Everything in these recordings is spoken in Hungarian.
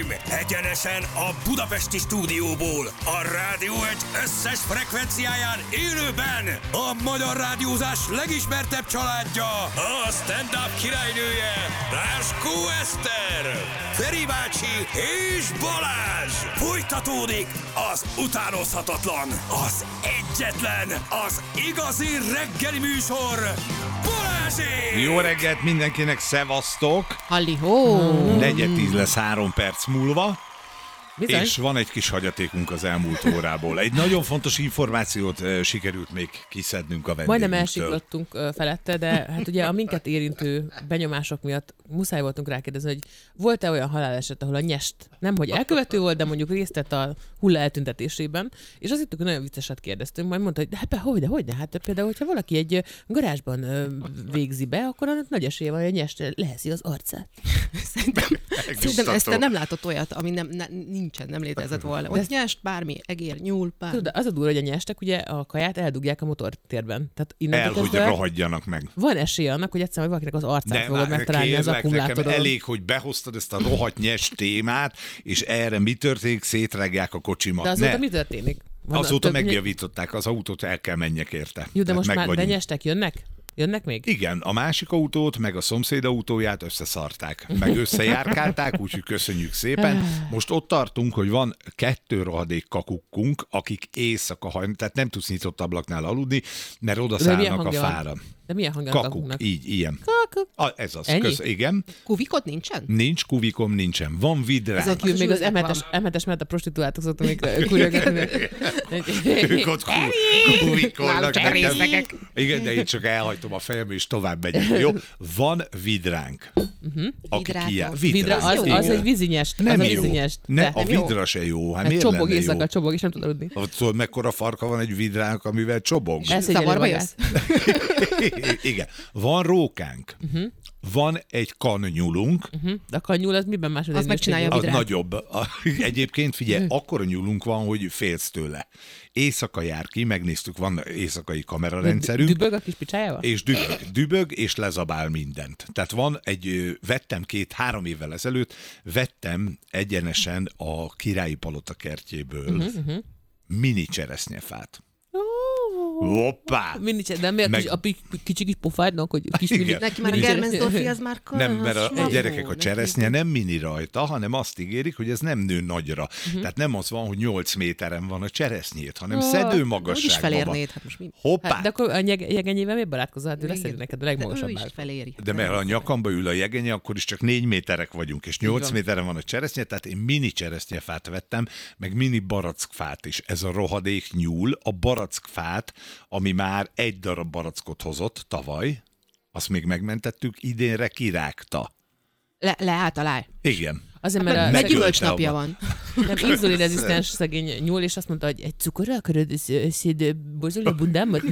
egyenesen a budapesti stúdióból, a Rádió Egy összes frekvenciáján élőben, a magyar rádiózás legismertebb családja, a stand-up királynője, Ráskó Eszter, Feri bácsi és Balázs. Folytatódik az utánozhatatlan, az egyetlen, az igazi reggeli műsor, Balázsék! Jó reggelt mindenkinek, szevasztok! Halli-hó! 4:10 lesz 3 perc múlva. Bizony. És van egy kis hagyatékunk az elmúlt órából. Egy nagyon fontos információt sikerült még kiszednünk a vendégünktől. Majdnem elsiklottunk felette, de hát ugye a minket érintő benyomások miatt muszáj voltunk rákérdezni, hogy volt-e olyan haláleset, ahol a nyest nemhogy elkövető volt, de mondjuk részt vett a hulla eltüntetésében, és azt hittük, hogy nagyon vicceset kérdeztünk, majd mondta, hogy de hát hogyne, hát például, hogyha valaki egy garázsban végzi be, akkor annak nagy esélye van, hogy a nyest leheszi az arcát. Szerintem ezt te nem látott olyat, ami nem létezett volna. Ott nyest, bármi, egér, nyúl, bármi. Tudod, az a durva, hogy a nyestek ugye a kaját eldugják a motortérben. Tehát hogy rohadjanak meg. Van esély annak, hogy egyszer valakinek az arcát fogod megtalálni az akkumulátoron. Nekem elég, hogy behoztad ezt a rohadt nyest témát, és erre mi történik? Szétrágják a kocsimat. De azóta mi történik? Azóta megjavították az autót, el kell menjek érte. Jó, de most már de nyestek jönnek? Jönnek még? Igen, a másik autót, meg a szomszéd autóját összeszarták, meg összejárkálták, úgyhogy köszönjük szépen. Most ott tartunk, hogy van 2 rohadék kakukkunk, akik éjszaka hajnak, tehát nem tudsz nyitott ablaknál aludni, mert oda szállnak a fára. De milyen hangja kakuk, kakunknak? így, ilyen. Kakuk. Ez az, igen. Kuvikot nincsen? Nincs, kuvikom nincsen. Van vidránk. Ezek még az M7-es mellett a prostituáltok szoktam még kurjogatni. Ők ott kuvikolnak nekem. Igen, de én csak elhajtom a fejem, és tovább megyek. Jó? Van vidránk. Aki vidra, az egy vízinyest. Nem az jó. A vidra se jó. Hát miért csobog lenne éjszaka, jó? csobog, és nem tud aludni. Tudod, mekkora farka van egy vidránk, amivel csobog? Zavarba jössz? Igen. Van rókánk. Van egy kannyulunk. De a kannyul az miben más? Az megcsinálja a Az vidrát. nagyobb. Egyébként figyelj, akkora nyúlunk van, hogy félsz tőle. Éjszaka jár ki, megnéztük, van éjszakai kamerarendszerünk. Dübög a kis picsájával? És dübög, és lezabál mindent. Tehát van vettem 2-3 évvel ezelőtt, vettem egyenesen a Királyi Palota kertjéből mini cseresznyefát. Hoppá! De miért a kicsi kis pofádnak, hogy kis mini... Neki már a Germensdorfi az már Nem, mert a gyerekek a cseresznye nem mini rajta, hanem azt ígérik, hogy ez nem nő nagyra. Tehát nem az van, hogy 8 méteren van a cseresznyét, hanem szedő magasságban van. felérnéd. Hát most Hoppá! Hát, de akkor a jegenyével miért barátkozol? Hát ő lesz neked a legmagasabb ő is már. feléri. De mert a nyakamba ül a jegenye, akkor is csak 4 méterek vagyunk, és 8 méteren van a cseresznye, tehát én mini cseresznyefát vettem, meg mini barackfát is. Ez a rohadék nyúl, a barackfát, ami már 1 darab barackot hozott tavaly, azt még megmentettük, idénre kirágta. Leállt alá. Igen. Azért, mert Meg gyümölcsnapja van. Nem, inzulinrezisztens szegény nyúl, és azt mondta, hogy egy cukorra akarod borzolni a bundámat?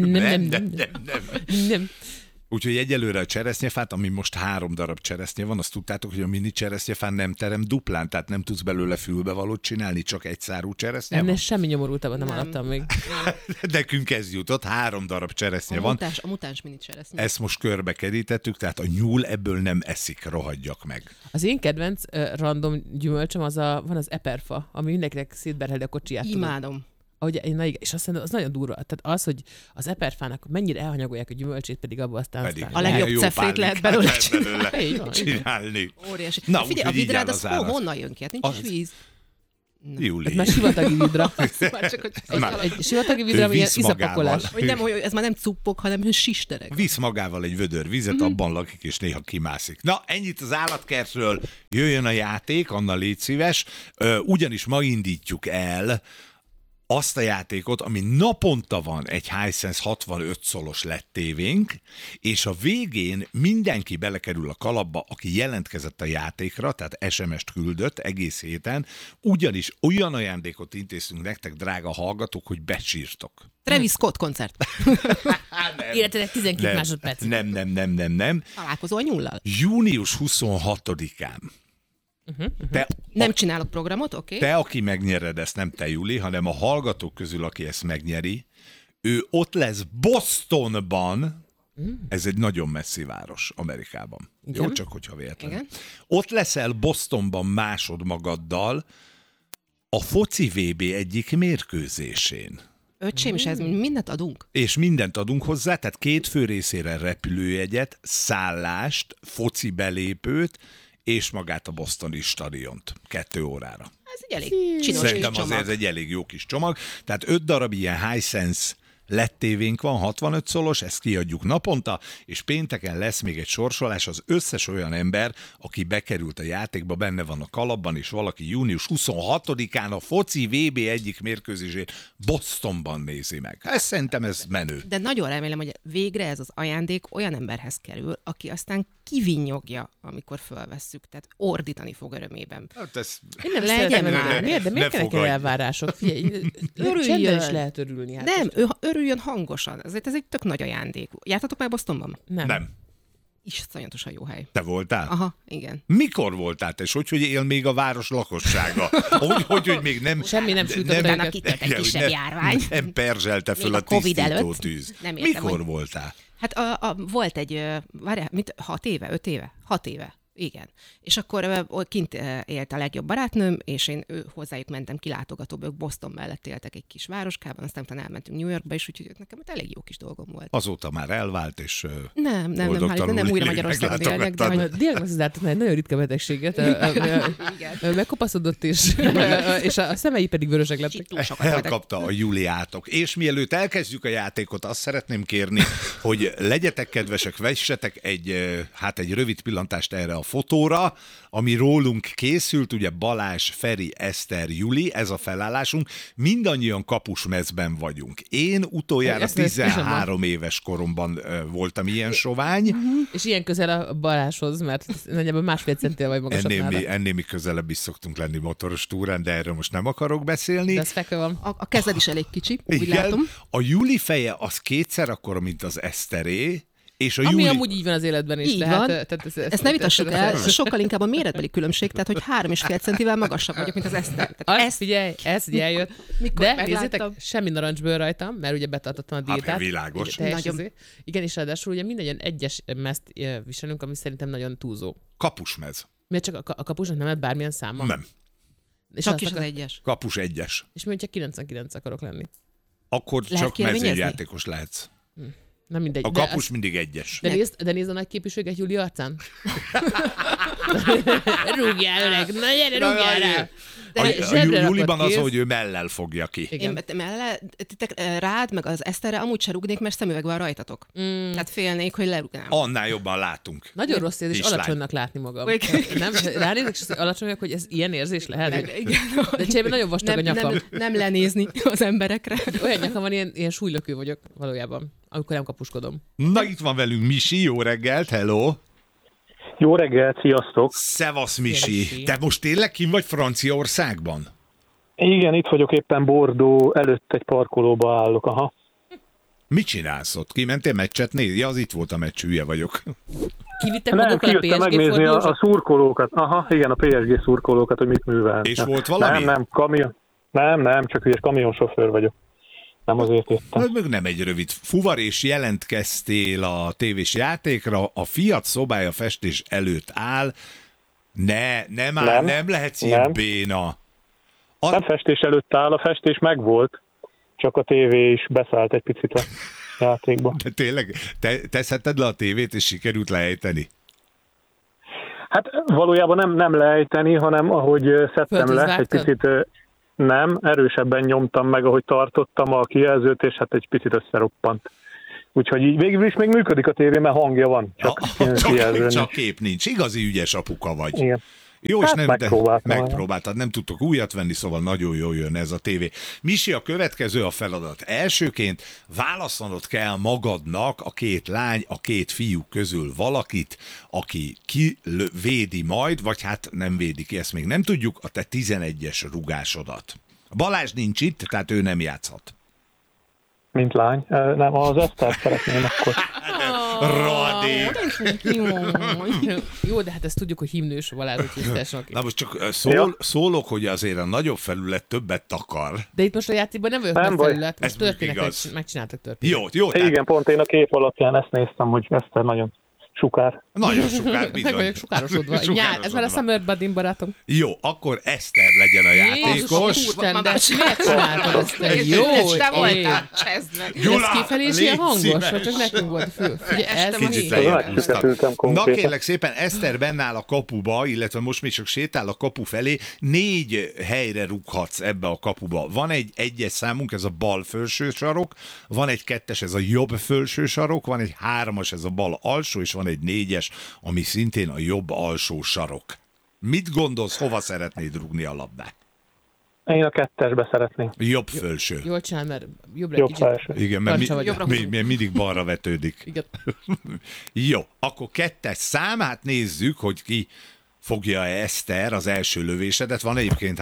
Nem. Úgyhogy egyelőre a cseresznyefát, ami most 3 darab cseresznye van, azt tudtátok, hogy a mini cseresznyefán nem terem duplán, tehát nem tudsz belőle fülbevalót csinálni, csak egy szárú cseresznye Nem, van. semmi nyomorultabban nem adtam még. Nekünk ez jutott, 3 darab cseresznye van. A mutáns mini cseresznye. Ezt most körbe kerítettük, tehát a nyúl ebből nem eszik, rohadjak meg. Az én kedvenc random gyümölcsöm van az eperfa, ami mindenkinek szétberheli a kocsiját. Imádom. És azt mondom, az nagyon durva. Tehát az, hogy az eperfának mennyire elhanyagolják a gyümölcsét, pedig abban aztán... A legjobb cefrét lehet belőle csinálni. Óriási. Na, figyelj, a vidrád az honnan jön ki? Hát nincs is víz. Júli. Ez már sivatagi vidra. Már egy sivatagi vidra, ami ilyen iszapakolás. Ez már nem cuppok, hanem sisterek. Visz magával egy vödör vizet, abban lakik, és néha kimászik. Na, ennyit az állatkertről. Jöjjön a játék, Anna, légy szíves. Ugyanis ma indítjuk el azt a játékot, ami naponta van egy Hisense 65 szolos LED tévénk, és a végén mindenki belekerül a kalapba, aki jelentkezett a játékra, tehát SMS-t küldött egész héten, ugyanis olyan ajándékot intéztünk nektek, drága hallgatók, hogy becsírtok. Travis Scott koncert. Életednek 12 másodperc. Nem. Találkozó a nyullal. Június 26-án. Nem csinálok programot, oké? Te, aki megnyered ezt, nem te, Juli, hanem a hallgatók közül, aki ezt megnyeri, ő ott lesz Bostonban, Ez egy nagyon messzi város Amerikában. Igen? Jó, csak hogyha véletlen. Igen. Ott leszel Bostonban másodmagaddal a foci VB egyik mérkőzésén. Öcsém, és ez mindent adunk. És mindent adunk hozzá, tehát 2 fő részére repülőjegyet, szállást, foci belépőt, és magát a bostoni stadiont 2 órára. Ez egy elég csinos Szerintem kis azért csomag. ez egy elég jó kis csomag. Tehát 5 darab ilyen Hisense LED tévénk van, 65 szolos, ezt kiadjuk naponta, és pénteken lesz még egy sorsolás, az összes olyan ember, aki bekerült a játékba, benne van a kalapban, és valaki június 26-án a foci VB egyik mérkőzését Bostonban nézi meg. Szerintem ez menő. De nagyon remélem, hogy végre ez az ajándék olyan emberhez kerül, aki aztán kivinnyogja, amikor fölvesszük, tehát ordítani fog örömében. Hát ez... Én nem Legyen szeretem már. örülni. Miért? De miért Ne kellene fogadj. elvárások? Figyelj, Örüljön. csendben is lehet örülni. Hát Nem, most- örüljön hangosan. Ezért ez egy tök nagy ajándék. Jártatok már Bostonban? Nem. Iszonyatosan jó hely. Te voltál? Aha, igen. Mikor voltál te, és hogy él még a város lakossága? hogy még nem... Semmi nem sütött nem- el. Utána kitört egy Igen, kisebb hogy járvány. Nem perzselte föl Még a a Covid előtt. tisztítótűz. Nem értem, Mikor hogy- voltál? Hát volt egy, várjál, 6 éve, 5 éve? 6 éve. Igen. És akkor kint élt a legjobb barátnőm, és én hozzájuk mentem kilátogatóba, ők Boston mellett éltek egy kis városkában, aztán utána elmentünk New Yorkba is, úgyhogy nekem ott elég jó kis dolgom volt. Azóta már elvált, és Nem, boldogtalanul nem újra élő Magyarországon élnek, de meglátogattad. hogy... Diagnosztizáltak egy nagyon ritka betegséget, megkopaszodott, és a szemei pedig vörösek lettek. Túl sokat voltak. Elkapta a Juliátok. És mielőtt elkezdjük a játékot, azt szeretném kérni, hogy legyetek kedvesek, vessetek egy rövid pillantást erre a fotóra, ami rólunk készült, ugye Balázs, Feri, Eszter, Juli, ez a felállásunk. Mindannyian kapusmezben vagyunk. Én utoljára Ezt 13 éves koromban voltam ilyen sovány. És ilyen közel a Balázshoz, mert nagyjából 1,5 centivel vagy magasabb nála. Ennél mi közelebb is szoktunk lenni motoros túrán, de erről most nem akarok beszélni. De ez fekve van. A kezed is elég kicsi, úgy Igen, látom. a Juli feje az 2-szer akkora, mint az Eszteré, és a Ami Juli... amúgy így van az életben is. Így tehát, van. Tehát Ezt ne vitassuk el, sokkal inkább a méretbeli különbség, tehát hogy 3,5 centivel magasabb vagyok, mint az Eszter. Tehát Figyelj, ez ugye eljött. mikor De megláttam. nézzétek, semmi narancsbőr rajtam, mert ugye betartottam a diétát. világos. Teljes Nagyon. Igen, és ráadásul ugye mindannyian egyes mezt viselünk, ami szerintem nagyon túlzó. Kapusmez. Miért csak a kapusnak nem lett bármilyen száma? Nem. És csak azt is az akar- egyes. Kapus 1-es. És mi, hogyha 99 akarok lenni? Akkor Lehet csak kérvényezni? mezőjátékos lehetsz. Nem mindegy. A de kapus azt- mindig 1-es. De nézd a nagy képűséget Júli arcán. Rúgjál, öreg! Na gyere, rúgjál rá! A Zsebre rakott Juliban az, kéz. hogy ő mellel fogja ki. Igen. Rád, meg az Eszterre amúgy se rúgnék, mert szemüveg van rajtatok. Tehát félnék, hogy lerúgnám. Annál jobban látunk. Nagyon rossz érzés Kislány. alacsonynak látni magam. Igen. Nem? Ránézek, és alacsony vagyok, hogy ez ilyen érzés lehet. Igen. De cserébe nagyon vastag a nyakam. Nem lenézni az emberekre. Olyan nyakam van, ilyen súlylökő vagyok valójában, amikor nem kapuskodom. Na itt van velünk Misi, jó reggelt, hello! Jó reggelt, sziasztok! Szevasz Misi! Misi. Te most tényleg kim vagy Franciaországban? Igen, itt vagyok éppen Bordeaux előtt egy parkolóba állok, aha. Mit csinálsz ott? Kimentél meccset nézni? Ja, az itt volt a meccs, hülye vagyok. Kivittek Nem, magukkal a kijöttem PSG megnézni a fordulósok? szurkolókat. Aha, igen, a PSG szurkolókat, hogy mit művelnek. És volt valami? Nem, kamion. Nem, csak hülyes kamionsofőr vagyok. Nem azért jöttem. Hát meg nem egy rövid fuvar, és jelentkeztél a tévés játékra, a Fiat szobája festés előtt áll. Nem lehetsz ilyen Nem. béna. Nem festés előtt áll, a festés megvolt, csak a tévé is beszállt egy picit a játékba. De tényleg, te szedted le a tévét, és sikerült lejteni? Hát valójában nem lejteni, hanem ahogy szedtem le, egy Földhöz picit nem, erősebben nyomtam meg, ahogy tartottam a kijelzőt, és hát egy picit összeroppant. Úgyhogy így végül is még működik a tévé, mert hangja van, csak kijelző nincs. Csak kép nincs. Igazi ügyes apuka vagy. Igen. Jó, és Hát megpróbáltad, nem tudtok újat venni, szóval nagyon jól jön ez a tévé. Misi, a következő a feladat. Elsőként választanod kell magadnak a 2 lány, a 2 fiú közül valakit, aki védi majd, vagy hát nem védi ki, ezt még nem tudjuk, a te 11-es rugásodat. Balázs nincs itt, tehát ő nem játszhat. Mint lány. Nem, az Esztert szeretném akkor. Rohadék. Jó, de hát ezt tudjuk, hogy himnős Balázs, úgyhogy tessék. Na most csak szólok, hogy azért a nagyobb felület többet takar. De itt most a játékban nem vagyok Nem nagy baj. felület, most Ez mondjuk történetet igaz. megcsináltak történetet. Jó. Tehát Igen, pont én a kép alapján ezt néztem, hogy Eszter nagyon sukár. nagyon sokár bizony. Meg vagyok sukárosodva. Nyár, ez már a Summer Buddy barátom. Jó, akkor Eszter legyen a játékos. Isten, de miért csináltad ezt? Te jó, Te ég. voltál cseszve. Gyula, Ez kifelé is ilyen légy hangos, szíves. vagy csak nekünk volt fő? Figyelj, ez Kicsit mi? lejjebb Megszüketültem húztam. Na konkrétan. kérlek szépen, Eszter benne áll a kapuba, illetve most még csak sétál a kapu felé. 4 helyre rúghatsz ebbe a kapuba. Van egy 1-es számunk, ez a bal felső sarok, van egy 2-es, ez a jobb felső sarok, van egy 3-as, ez a bal alsó, és van egy 4-es, ami szintén a jobb alsó sarok. Mit gondolsz, hova szeretnéd rúgni a labdát? Én a 2-esbe szeretném. Jobb felső. Jól csinál, mert jobbra Jobb kicsit. felső. Igen, mert Karcsa vagyok. mindig balra vetődik. Igen. Jó, akkor 2-es szám, hát nézzük, hogy ki fogja Eszter az első lövésedet. Van egyébként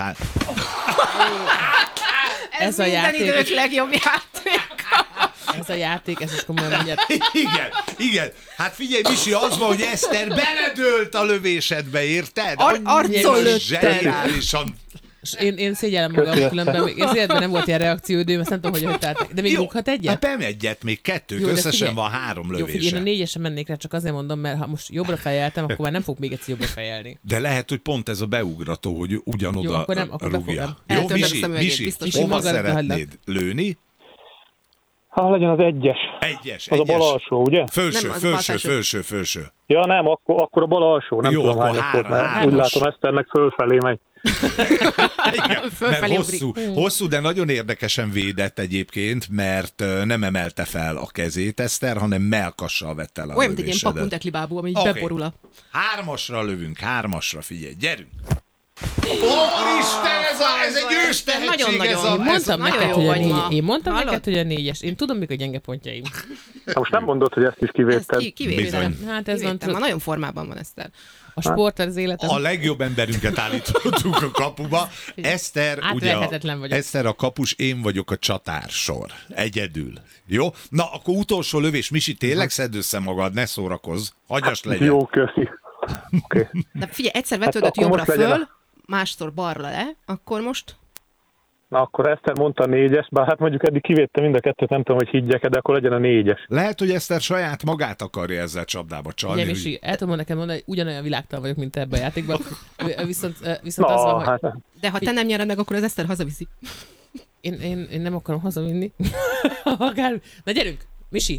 Ez a minden játék. idők legjobb játék. Ez a játék, ez is komolyan mondjad. Igen. Hát figyelj, Misi, az van, hogy Eszter beledőlt a lövésedbe, érted? Arcol lőtted. Zseniálisan. És én szégyellem magam, különben még az életben nem volt ilyen reakcióidőm, ezt nem tudom, hogy tehát. De még rúghat egyet? Hát nem egyet, még 2, Jó, de összesen figyelj. van 3 Jó, figyelj, lövése. én a 4-esen mennék rá, csak azért mondom, mert ha most jobbra fejeltem, akkor már nem fog még egyszer jobbra fejelni. De lehet, hogy pont ez a beugrató, hogy Jó, ugyanoda akkor nem, akkor rúgja. befogom. Jó, Eltörlöm a Misi, szemüvegét, biztos, hogy hova magadra szeretnéd hagylak. lőni? Ha legyen az 1-es. 1-es. Az a bal alsó, ugye? Felső, Nem, az bal felső. Ja nem, akkor a bal alsó. Nem Jó, tudom akkor hányas volt, mert hármas. úgy látom Eszternek fölfelé megy. Igen, mert Fölfelé hosszú, de nagyon érdekesen védett egyébként, mert nem emelte fel a kezét Eszter, hanem mellkassal vette el a Olyan, mint egy ilyen lövésedet. pakuntekli bábú, ami így Oké. beborul a... 3-asra lövünk, 3-asra, figyelj, gyerünk! Isten, ez egy ős tehetség, Nagyon-nagyon. ez a... Én mondtam nagyon neked, jó hogy a vagy ma. 4. Én mondtam Hallod? neked, hogy a 4-es. Én tudom, mik a gyenge pontjaim. Na most nem mondod, hogy ezt is kivédted. Ezt kivédtem. Bizony. Hát ez van, Kivédtem. Ma nagyon formában van Eszter. A sport az életem. A legjobb emberünket állítottuk a kapuba. Eszter, Átverhetetlen vagyok. Eszter a kapus, én vagyok a csatársor. Egyedül. Jó? Na, akkor utolsó lövés. Misi, tényleg szedd össze magad, ne szórakozz. Hagyast legyen. Jó, köszi. Oké. De figyelj, egyszer vetődött akkor jobbra most legyen föl, másszor balra le, akkor most... Na akkor Eszter mondta a 4-es, bár hát mondjuk eddig kivédte mind a kettőt, nem tudom, hogy higgyek, de akkor legyen a 4-es. Lehet, hogy Eszter saját magát akarja ezzel csapdába csalni. Ugye, hogy- Misi, el tudom nekem mondani, hogy ugyanolyan világtalan vagyok, mint te ebben a játékban. Viszont az Na, van, hogy hát De ha te nem nyered meg, akkor az Eszter hazaviszi. én nem akarom hazavinni. Akár... Na gyerünk, Misi!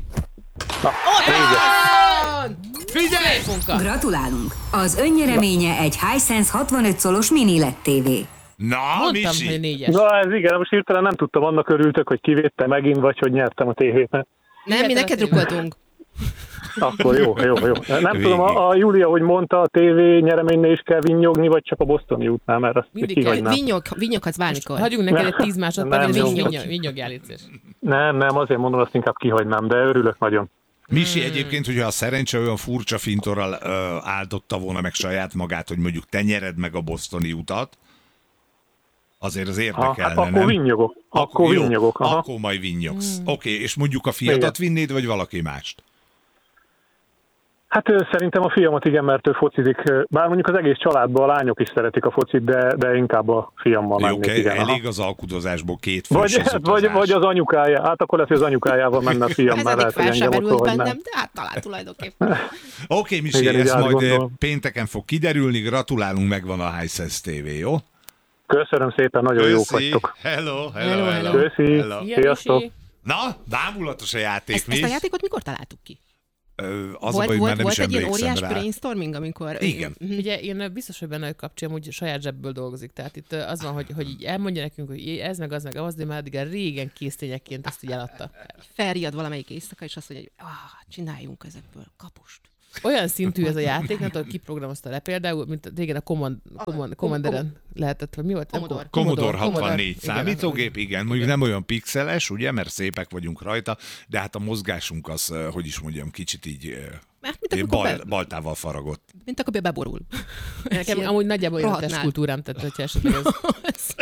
Figyelj! Munka! Gratulálunk! Az önnyereménye egy Hisense 65 szolos mini LED TV. Na, Mondtam, Misi! hogy 4-es. Na ez igen, most hirtelen nem tudtam, annak örültök, hogy kivédte megint, vagy hogy nyertem a tévét. Nem, mi Nyerted a neked tévét. drukkoltunk. Akkor jó. Nem Végig. tudom, a Júlia, hogy mondta, a tévé nyereménynél is kell vinnyogni, vagy csak a bostoni útnál, mert azt Mindig kell. kihagynám. Vinyoghatsz bármikor. Hagyjunk neked egy 10 másodpercet, Nem, és jó. vinyogjál, légy szíves. Nem, azért mondom, azt inkább kihagynám, de örülök nagyon. Misi egyébként, hogyha a szerencse olyan furcsa fintorral áldotta volna meg saját magát, hogy mondjuk te nyered meg a bostoni utat, azért az érdekelne, Hát akkor nem? vinnyogok. Jó, Vinnyogok. Aha. akkor majd vinnyogsz. Oké, és mondjuk a fiadat vinnéd, vagy valaki mást? Hát szerintem a fiamat igen, mert ő focizik. Bár mondjuk az egész családban a lányok is szeretik a focit, de inkább a fiammal Jó, mennék. oké, Igen, aha. elég az alkudozásból 2 fős Vagy az anyukája. Hát akkor lehet, hogy az anyukájával menne a fiam, Ez mert eddig lehet, hogy fel sem engem ott merült hagyná. bennem, de hát talán tulajdonképpen. Oké, Misi, Igen, így ez majd átgondolom. pénteken fog kiderülni, gratulálunk, megvan a Hisense TV, jó? Köszönöm szépen, nagyon jók vagytok. Hello. Köszi. Szia, Sziasztok. Misi! Na, bámulatos a játék, Ezt a játékot mikor találtuk ki? Az a baj, hogy már nem is Volt egy ilyen emlékszem óriás rá. brainstorming, amikor... Igen. Ugye én biztos, hogy benne, hogy kapcsolom, úgy saját zsebből dolgozik. Tehát itt az van, hogy így elmondja nekünk, hogy ez meg az, de már addig régen késztényekként ezt így eladta. Felriad valamelyik éjszaka, és azt mondja, hogy csináljunk ezekből kapust. Olyan szintű ez a játék, nem tudom, kiprogramozta le például, mint régen a Commanderen lehetett, vagy mi volt? Nem Commodore. Commodore 64 Igen. számítógép, igen, mondjuk nem olyan pixeles, ugye, mert szépek vagyunk rajta, de hát a mozgásunk az, hogy is mondjam, kicsit így Mert mint baltával faragott. akkor beborul. Nekem amúgy nagyjából olyan rohadnál. testkultúrám, tehát hogyha esetleg ez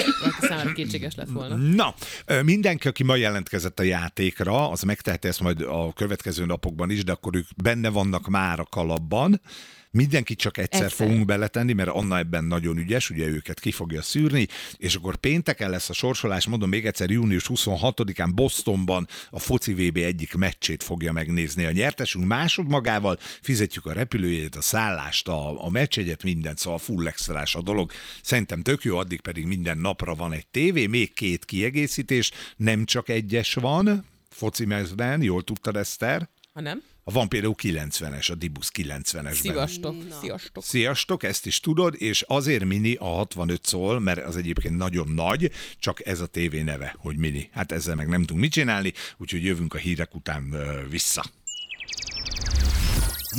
számára kétséges lett volna. Na, mindenki, aki ma jelentkezett a játékra, az megteheti ezt majd a következő napokban is, de akkor ők benne vannak már a kalapban. Mindenkit csak egyszer fogunk beletenni, mert Anna ebben nagyon ügyes, ugye őket ki fogja szűrni, és akkor pénteken lesz a sorsolás, mondom még egyszer, június 26-án Bostonban a foci VB egyik meccsét fogja megnézni a nyertesünk, másodmagával fizetjük a repülőjegyet, a szállást, a meccsjegyet, mindent, szóval full extrás a dolog. Szerintem tök jó, addig pedig minden napra van egy tévé, még 2 kiegészítés, nem csak egyes van, foci mezben, jól tudtad, Eszter? Ha nem? Van például 90-es, a Dibus 90-esben. Sziasztok. Sziasztok, ezt is tudod, és azért mini a 65 szól, mert az egyébként nagyon nagy, csak ez a tévé neve, hogy mini. Hát ezzel meg nem tudunk mit csinálni, úgyhogy jövünk a hírek után vissza.